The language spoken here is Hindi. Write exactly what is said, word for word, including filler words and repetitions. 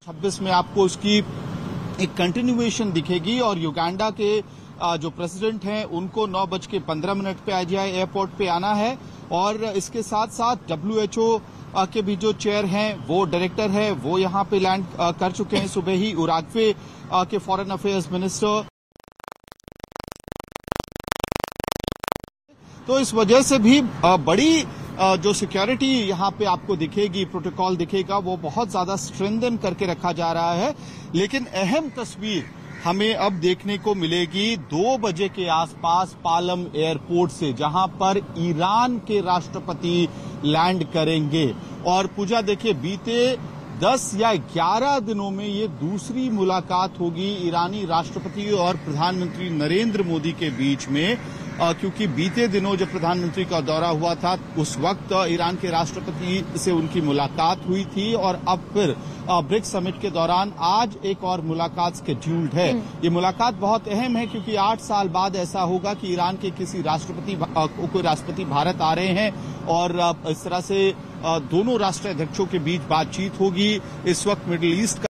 छब्बीस में आपको उसकी एक कंटिन्यूएशन दिखेगी और युगांडा के जो प्रेसिडेंट हैं उनको नौ बज के पंद्रह मिनट पे आईजीआई एयरपोर्ट पे आना है और इसके साथ साथ डब्ल्यू एच ओ के भी जो चेयर हैं वो डायरेक्टर है वो यहां पे लैंड कर चुके हैं सुबह ही। उराग्वे के फॉरेन अफेयर्स मिनिस्टर, तो इस वजह से भी बड़ी जो सिक्योरिटी यहां पे आपको दिखेगी, प्रोटोकॉल दिखेगा, वो बहुत ज्यादा स्ट्रेंथन करके रखा जा रहा है। लेकिन अहम तस्वीर हमें अब देखने को मिलेगी दो बजे के आसपास पालम एयरपोर्ट से, जहां पर ईरान के राष्ट्रपति लैंड करेंगे। और पूजा देखिए, बीते दस या ग्यारह दिनों में ये दूसरी मुलाकात होगी ईरानी राष्ट्रपति और प्रधानमंत्री नरेंद्र मोदी के बीच में, क्योंकि बीते दिनों जब प्रधानमंत्री का दौरा हुआ था उस वक्त ईरान के राष्ट्रपति से उनकी मुलाकात हुई थी और अब फिर ब्रिक्स समिट के दौरान आज एक और मुलाकात स्केड्यूल्ड है। ये मुलाकात बहुत अहम है क्योंकि आठ साल बाद ऐसा होगा कि ईरान के किसी राष्ट्रपति कोई राष्ट्रपति भारत आ रहे हैं और इस तरह से दोनों राष्ट्राध्यक्षों के बीच बातचीत होगी। इस वक्त मिडिल ईस्ट